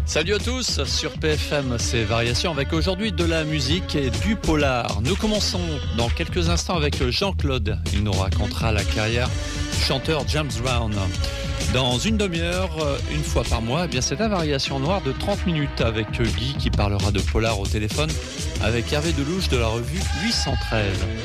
Salut à tous, sur PFM, c'est Variation avec aujourd'hui de la musique et du polar. Nous commençons dans quelques instants avec Jean-Claude. Il nous racontera la carrière du chanteur James Brown. Dans une demi-heure, une fois par mois, eh bien c'est la Variation noire de 30 minutes avec Guy qui parlera de polar au téléphone avec Hervé Delouche de la revue 813.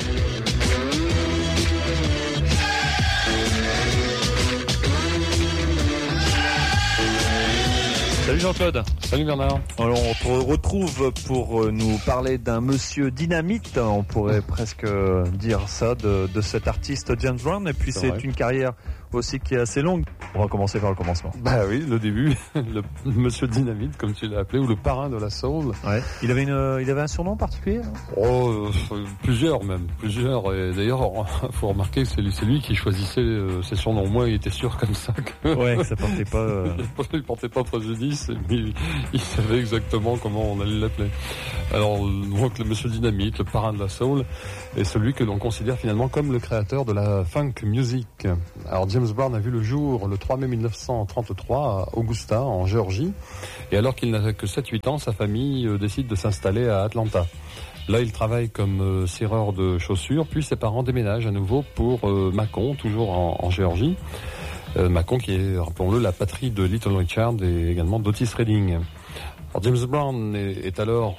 Salut Jean-Claude. Salut Bernard. Alors on te retrouve pour nous parler d'un monsieur dynamite, on pourrait presque dire ça, de cet artiste James Brown. Et puis c'est une carrière aussi qui est assez longue. On va commencer par le commencement. Bah oui, le début, le monsieur dynamite comme tu l'as appelé, ou le parrain de la soul. Ouais. Il avait un surnom particulier? Plusieurs. Et d'ailleurs, faut remarquer que c'est lui qui choisissait ses surnoms. Moi, il était sûr comme ça que ça portait pas. Il portait pas préjudice, mais il savait exactement comment on allait l'appeler. Alors, donc le monsieur dynamite, le parrain de la soul, est celui que l'on considère finalement comme le créateur de la funk music. Alors James Brown a vu le jour le 3 mai 1933 à Augusta, en Géorgie. Et alors qu'il n'a que 7-8 ans, sa famille décide de s'installer à Atlanta. Là, il travaille comme cireur de chaussures, puis ses parents déménagent à nouveau pour Macon, toujours en Géorgie. Macon qui est, rappelons-le, la patrie de Little Richard et également d'Otis Redding. Alors James Brown est alors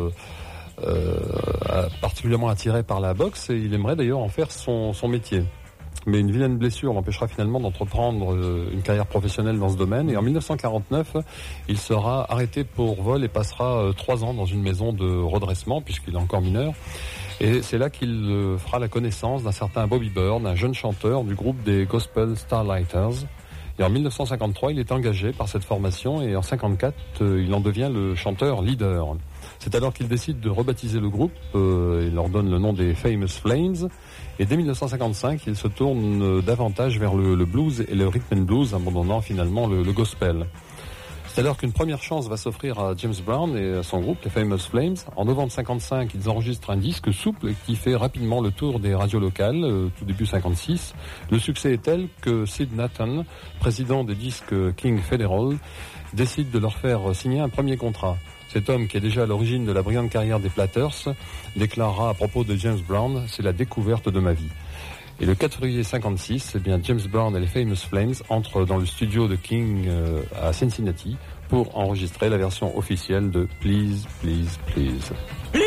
particulièrement attiré par la boxe et il aimerait d'ailleurs en faire son métier. Mais une vilaine blessure l'empêchera finalement d'entreprendre une carrière professionnelle dans ce domaine. Et en 1949, il sera arrêté pour vol et passera 3 ans dans une maison de redressement, puisqu'il est encore mineur. Et c'est là qu'il fera la connaissance d'un certain Bobby Byrd, un jeune chanteur du groupe des Gospel Starlighters. Et en 1953, il est engagé par cette formation et en 1954, il en devient le chanteur leader. C'est alors qu'il décide de rebaptiser le groupe, il leur donne le nom des Famous Flames, et dès 1955, il se tourne davantage vers le blues et le rhythm and blues, abandonnant finalement le gospel. C'est alors qu'une première chance va s'offrir à James Brown et à son groupe, les Famous Flames. En novembre 1955, ils enregistrent un disque souple qui fait rapidement le tour des radios locales, tout début 1956. Le succès est tel que Sid Nathan, président des disques King Federal, décide de leur faire signer un premier contrat. Cet homme, qui est déjà à l'origine de la brillante carrière des Platters, déclarera à propos de James Brown « C'est la découverte de ma vie ». Et le 4 février 1956, eh bien, James Brown et les Famous Flames entrent dans le studio de King à Cincinnati pour enregistrer la version officielle de Please, Please, Please.